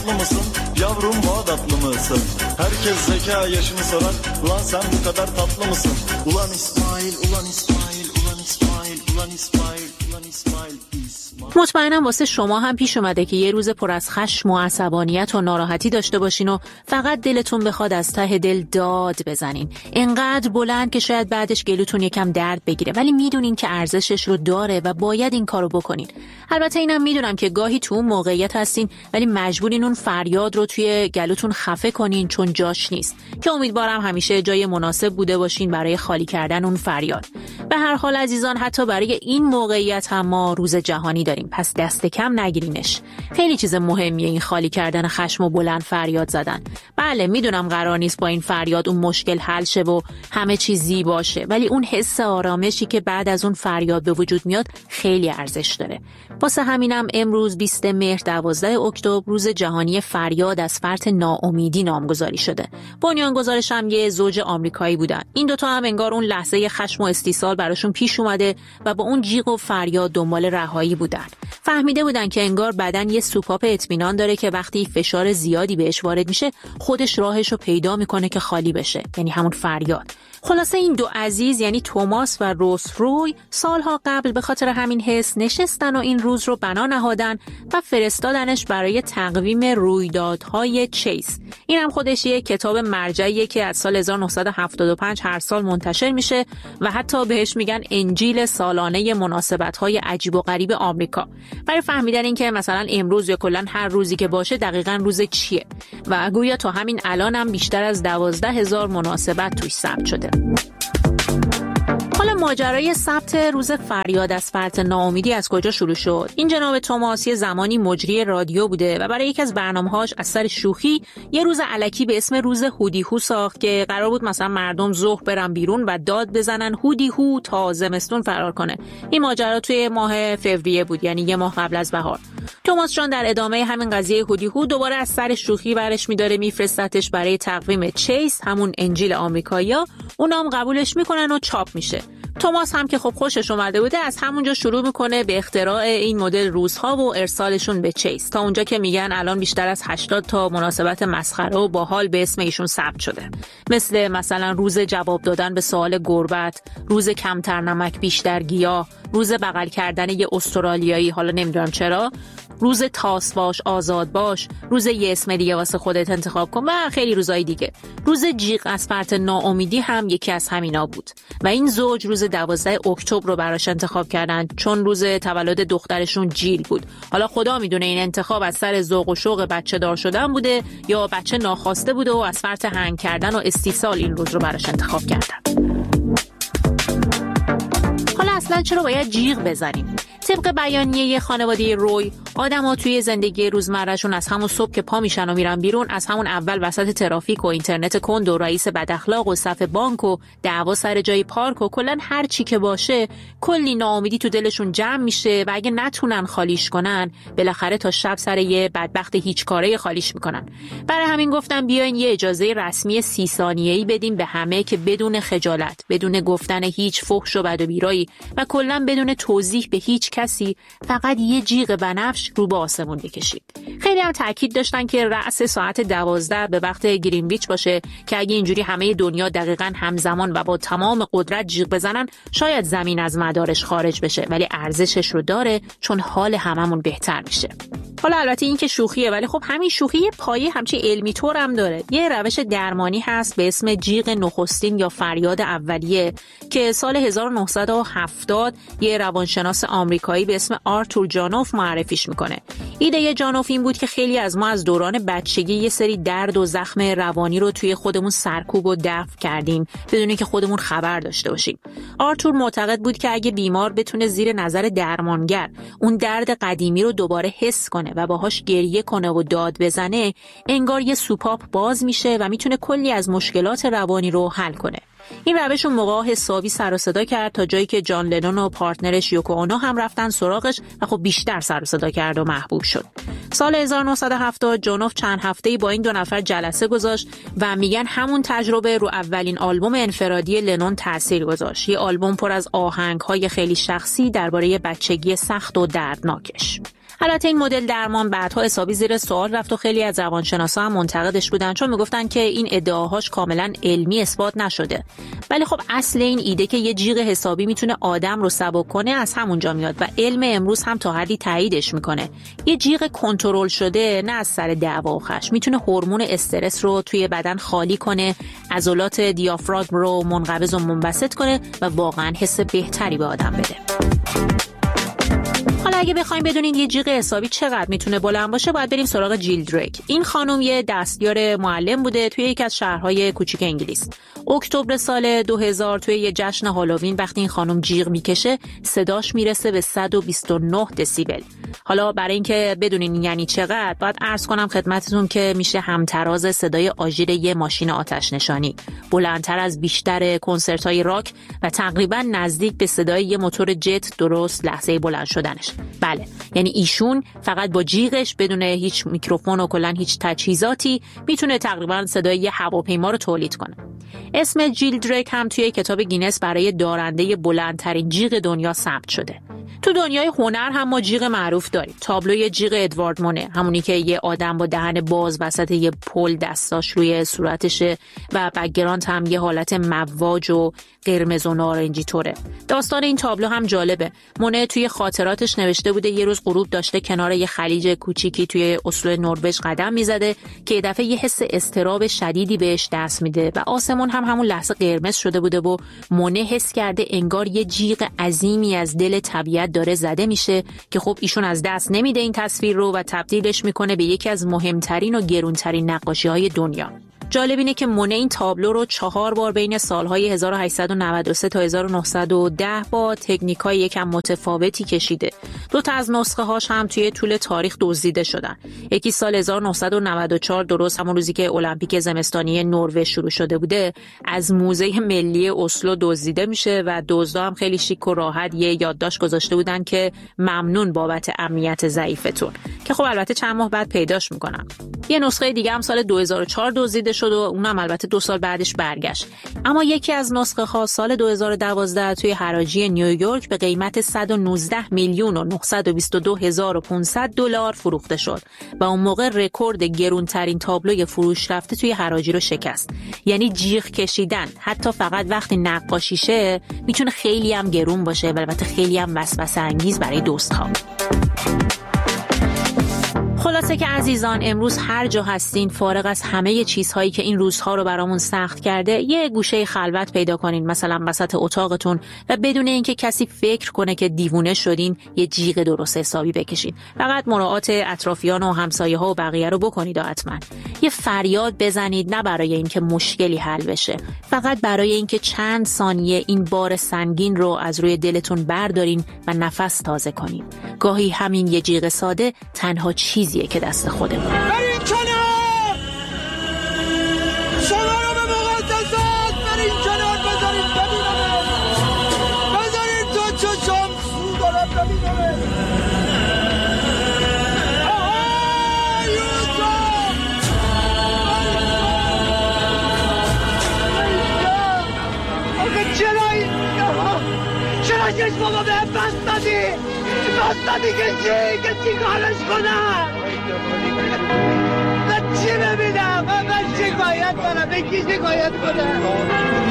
tatlı mısın? Yavrum Bağdatlı mısın? Herkes zeka yaşını sorar. Ulan sen bu kadar tatlı mısın? Ulan İsmail, ulan İsmail, ulan İsmail, ulan İsmail, ulan İsmail. مطمئنم واسه شما هم پیش اومده که یه روز پر از خشم و عصبانیت و ناراحتی داشته باشین و فقط دلتون بخواد از ته دل داد بزنین، اینقدر بلند که شاید بعدش گلوتون یکم درد بگیره، ولی میدونین که ارزشش رو داره و باید این کارو بکنین. البته اینم میدونم که گاهی تو اون موقعیت هستین ولی مجبورین اون فریاد رو توی گلوتون خفه کنین چون جاش نیست، که امیدوارم همیشه جای مناسب بوده باشین برای خالی کردن اون فریاد. به هر حال عزیزان، حتی برای این موقعیت هم ما روز جهانی داریم، پس دست کم نگیرینش. خیلی چیز مهمیه این خالی کردن خشم و بلند فریاد زدن. بله میدونم قرار نیست با این فریاد اون مشکل حل شه و همه چیز زیبا باشه، ولی اون حس آرامشی که بعد از اون فریاد به وجود میاد خیلی ارزش داره. واسه همینم امروز 20 مهر 12 اکتبر روز جهانی فریاد از فرط ناامیدی نامگذاری شده. بنیانگذارش هم یه زوج آمریکایی بودن. این دوتا هم انگار اون لحظه خشم و استیصال براشون پیش اومده و با اون جیغ و فریاد دنبال رهایی بودن. فهمیده بودن که انگار بدن یه سوپاپ اطمینان داره که وقتی فشار زیادی بهش وارد میشه خودش راهشو پیدا میکنه که خالی بشه، یعنی همون فریاد. خلاصه این دو عزیز یعنی توماس و روس روی سالها قبل به خاطر همین حس نشستن و این روز رو بنا نهادن و فرستادنش برای تقویم رویدادهای چیس. این هم خودش یه کتاب مرجعیه که از سال 1975 هر سال منتشر میشه و حتی بهش میگن انجیل سالانه مناسبت‌های عجیب و غریب آمریکا، برای فهمیدن این که مثلا امروز یا کلا هر روزی که باشه دقیقاً روز چیه. و گویا تا همین الان هم بیشتر از 12,000 مناسبت توش ثبت شده. حالا ماجرای ثبت روز فریاد از فرط ناامیدی از کجا شروع شد؟ این جناب توماس یه زمانی مجری رادیو بوده و برای یکی از برنامه‌هاش از سر شوخی یه روز الکی به اسم روز هودی هو ساخت که قرار بود مثلا مردم ظهر برن بیرون و داد بزنن هودی هو تا زمستون فرار کنه. این ماجرا توی ماه فوریه بود، یعنی یه ماه قبل از بهار. توماس جان در ادامه همین قضیه هودی هو دوباره از سر شوخی برش می‌داره میفرستتش برای تقویم چیس، همون انجیل آمریکایی‌ها. اونام قبولش میکنن و چاپ میشه. توماس هم که خب خوشش اومده بوده از همونجا شروع میکنه به اختراع این مدل روزها و ارسالشون به چیس، تا اونجا که میگن الان بیشتر از 80 تا مناسبت مسخره و باحال به اسم ایشون ثبت شده، مثلا روز جواب دادن به سوال گربت، روز کمتر نمک بیشتر گیاه، روز بغل کردن یه استرالیایی، حالا نمیدونم چرا، روز تاس باش آزاد باش، روز یه اسم دیگه واسه خودت انتخاب کن و خیلی روزای دیگه. روز جیغ از فرط ناامیدی هم یکی از همینا بود و این زوج روز 12 اکتبر رو براش انتخاب کردن چون روز تولد دخترشون جیل بود. حالا خدا میدونه این انتخاب از سر ذوق و شوق بچه دار شدن بوده یا بچه ناخواسته بوده و از فرط هنگ کردن و استیصال این روز رو براش انتخاب کردن. حالا اصلا چرا باید جیغ بزنیم؟ طبق بیانیه خانواده روی، آدم‌ها توی زندگی روزمرهشون از همون صبح که پا میشن و میرن بیرون، از همون اول وسط ترافیک و اینترنت کند و رئیس بداخلاق و صف بانک و دعوا سر جای پارک و کلاً هر چی که باشه، کلی ناامیدی تو دلشون جمع میشه و اگه نتونن خالیش کنن، بالاخره تا شب سر یه بدبخت هیچ کاره خالیش میکنن. برای همین گفتم بیاین یه اجازه رسمی 30 ثانیه‌ای بدیم به همه که بدون خجالت، بدون گفتن هیچ فحش و بد و بیرایی و کلاً بدون توضیح به هیچ کسی، فقط یه جیغ بنفش رو به آسمون بکشید. خیلی هم تاکید داشتن که رأس ساعت 12 به وقت گرینویچ باشه که اگه اینجوری همه دنیا دقیقاً همزمان و با تمام قدرت جیغ بزنن شاید زمین از مدارش خارج بشه، ولی ارزشش رو داره چون حال هممون بهتر میشه. حالا البته این که شوخیه، ولی خب همین شوخی یه پایه همچین علمی طور هم داره. یه روش درمانی هست به اسم جیغ نخستین یا فریاد اولیه که سال 1970 یه روانشناس آمریکایی به اسم آرتور جانوف معرفیش میکنه. ایده جانوف این بود که خیلی از ما از دوران بچگی یه سری درد و زخم روانی رو توی خودمون سرکوب و دفع کردیم بدون اینکه خودمون خبر داشته باشیم. آرتور معتقد بود که اگه بیمار بتونه زیر نظر درمانگر اون درد قدیمی رو دوباره حس کنه و باهاش گریه کنه و داد بزنه، انگار یه سوپاپ باز میشه و میتونه کلی از مشکلات روانی رو حل کنه. این روش اون موقع حسابی سر و صدا کرد تا جایی که جان لنون و پارتنرش یوکو اونو هم رفتن سراغش و خب بیشتر سر و صدا کرد و محبوب شد. سال 1970 جانوف چند هفته‌ای با این دو نفر جلسه گذاشت و میگن همون تجربه رو اولین آلبوم انفرادی لنون تاثیر گذاشت. یه آلبوم پر از آهنگ‌های خیلی شخصی درباره بچگی سخت و دردناکش. البته این مدل درمان بعدها حسابی زیر سوال رفت و خیلی از روانشناسا هم منتقدش بودن، چون میگفتن که این ادعاهاش کاملا علمی اثبات نشده. ولی خب اصل این ایده که یه جیغ حسابی میتونه آدم رو سبک کنه از همونجا میاد و علم امروز هم تا حدی تاییدش میکنه. یه جیغ کنترل شده نه از سر دعوا و خشم میتونه هورمون استرس رو توی بدن خالی کنه، عضلات دیافراگم رو منقبض و منبسط کنه و واقعا حس بهتری به آدم بده. حالا اگه بخوایم بدونین یه جیغ حسابی چقدر میتونه بلند باشه، باید بریم سراغ جیل دریک. این خانم یه دستیار معلم بوده توی یکی از شهرهای کوچیک انگلیس. اکتبر سال 2000 توی یه جشن هالووین وقتی این خانم جیغ میکشه صداش میرسه به 129 دسیبل. حالا برای اینکه بدونین یعنی چقدر، باید عرض کنم خدمتتون که میشه همتراز صدای آژیر یه ماشین آتش نشانی، بلندتر از بیشتر کنسرت‌های راک و تقریبا نزدیک به صدای یه موتور جت درست لحظه بلند شدنش. بله، یعنی ایشون فقط با جیغش بدون هیچ میکروفون و کلا هیچ تجهیزاتی میتونه تقریبا صدای یه هواپیما رو تولید کنه. اسم جیل دریک هم توی کتاب گینس برای دارنده بلندترین جیغ دنیا ثبت شده. تو دنیای هنر هم ما جیغ معروف داریم. تابلوی جیغ ادوارد مونه، همونی که یه آدم با دهن باز وسط یه پل دستاش روی صورتشه و بک‌گراند هم یه حالت مواج و قرمز و نارنجی طوره. داستان این تابلو هم جالبه. مونه توی خاطراتش نوشته بوده یه روز غروب داشته کنار یه خلیج کوچیکی توی اسلو نروژ قدم میزده که یه دفعه یه حس اضطراب شدیدی بهش دست میده و آسمون هم همون لحظه قرمز شده بوده و مونه حس کرده انگار یه جیغ عظیمی از دل طبیعت داره زده میشه که خب ایشون از دست نمیده این تصویر رو و تبدیلش میکنه به یکی از مهمترین و گرونترین نقاشی‌های دنیا. جالب اینه که مونه این تابلو رو 4 بار بین سالهای 1893 تا 1910 با تکنیک‌های یکم متفاوتی کشیده. 2 تا از نسخه هاش هم توی طول تاریخ دزدیده شدن. یکی سال 1994 درست همون روزی که المپیک زمستانی نروژ شروع شده بوده، از موزه ملی اسلو دزدیده میشه و دزدا هم خیلی شیک و راحت یه یادداشت گذاشته بودن که ممنون بابت امنیت ضعیفتون، که خب البته چند ماه بعد پیداش میکنن. یه نسخه دیگه هم سال 2004 دزدیده شد و اونم البته 2 سال بعدش برگشت. اما یکی از نسخه ها سال 2012 توی حراجی نیویورک به قیمت 119 میلیون و 922 هزار و 500 دلار فروخته شد و اون موقع رکورد گرونترین تابلوی فروش رفته توی حراجی رو شکست. یعنی جیغ کشیدن حتی فقط وقتی نقاشیشه میتونه خیلی هم گرون باشه و البته خیلی هم وسوسه انگیز برای دوست‌ها. خلاصه که عزیزان، امروز هر جا هستین، فارغ از همه چیزهایی که این روزها رو برامون سخت کرده، یه گوشه خلوت پیدا کنین، مثلا وسط اتاقتون، و بدون اینکه کسی فکر کنه که دیوونه شدین یه جیغ درست حسابی بکشین. فقط مراعات اطرافیان و همسایه‌ها و بقیه رو بکنید. حتما یه فریاد بزنید، نه برای اینکه مشکلی حل بشه، فقط برای اینکه چند ثانیه این بار سنگین رو از روی دلتون بردارین و نفس تازه کنین. گاهی همین یه جیغ ساده تنها چیزیه که دست خودمونه. برین کنار! شما رو به مقدسات برین کنار، بذارید ببینم، بذارید تو چشم سو دارم ببینم. آها یوسف! آخه چرا چشمامو به بست دادی؟ بست که چی کارش کنم؟ من چی ببینم؟ من شکایت کنم، به کی شکایت کنم؟